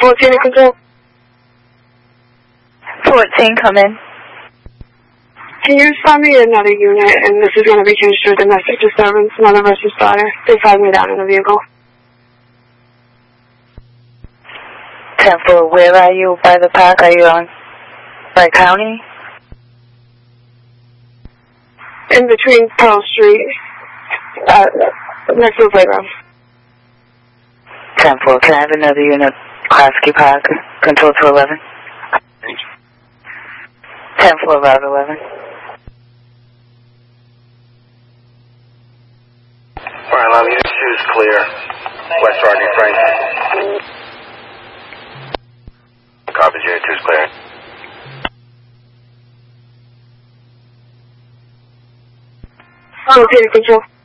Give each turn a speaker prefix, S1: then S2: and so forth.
S1: 14 to control.
S2: 14, come in.
S1: Can you find me another unit, and this is going to be considered domestic disturbance, mother versus daughter. They tied me down in the vehicle.
S2: 10-4, where are you by the park? Are you on Wright County?
S1: In between Pearl Street, next to the playground.
S2: 10-4, can I have another unit, Klasky Park, control to 11? 10-4, Route 11.
S3: Alright, 11, unit 2 is clear. West Rodney Frank. Copies, unit 2 is clear.
S1: Okay, control.